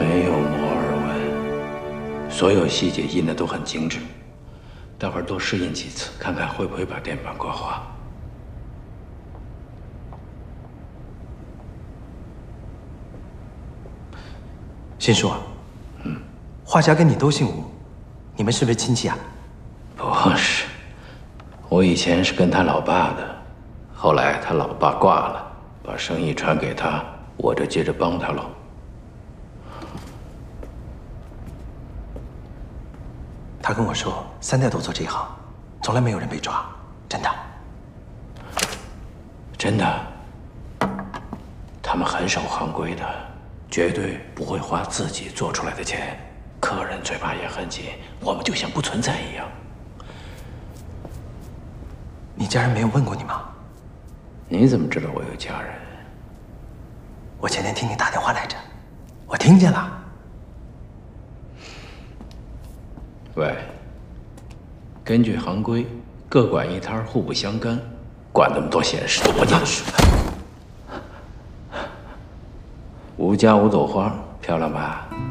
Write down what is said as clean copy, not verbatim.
没有摩尔纹，所有细节印的都很精致。待会儿多试印几次，看看会不会把电板刮花。 新叔，画家跟你都姓吴，你们是不是亲戚啊？ 不是，我以前是跟他老爸的，后来他老爸挂了，把生意传给他，我就接着帮他喽。 他跟我说，3代都做这一行，从来没有人被抓，真的。 真的，他们很守行规的，绝对不会花自己做出来的钱。客人嘴巴也很紧，我们就像不存在一样。 你家人没有问过你吗？ 你怎么知道我有家人？ 我前天听你打电话来着，我听见了。 喂，根据行规，各管一摊，互不相干，管那么多闲事，多件事。吴家五朵花，漂亮吧？